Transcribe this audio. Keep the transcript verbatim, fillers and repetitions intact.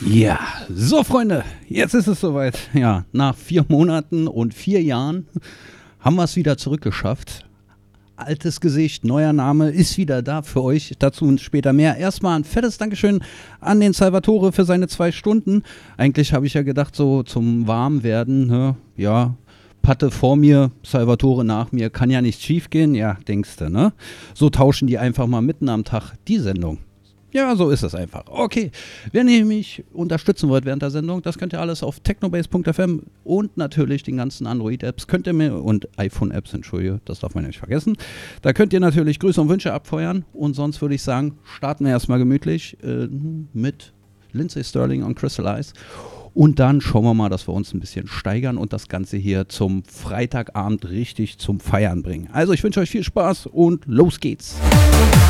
Ja, so Freunde, jetzt ist es soweit. Ja, nach vier Monaten und vier Jahren haben wir es wieder zurückgeschafft. Altes Gesicht, neuer Name ist wieder da für euch. Dazu und später mehr. Erstmal ein fettes Dankeschön an den Salvatore für seine zwei Stunden. Eigentlich habe ich ja gedacht, so zum Warmwerden, ne? Ja, Patte vor mir, Salvatore nach mir, kann ja nichts schief gehen. Ja, denkste, ne? So tauschen die einfach mal mitten am Tag die Sendung. Ja, so ist es einfach. Okay, wenn ihr mich unterstützen wollt während der Sendung, das könnt ihr alles auf technobase punkt f m und natürlich den ganzen Android-Apps könnt ihr mir, und iPhone-Apps, entschuldige, das darf man ja nicht vergessen. Da könnt ihr natürlich Grüße und Wünsche abfeuern und sonst würde ich sagen, starten wir erstmal gemütlich äh, mit Lindsey Stirling und Crystallize und dann schauen wir mal, dass wir uns ein bisschen steigern und das Ganze hier zum Freitagabend richtig zum Feiern bringen. Also ich wünsche euch viel Spaß und los geht's.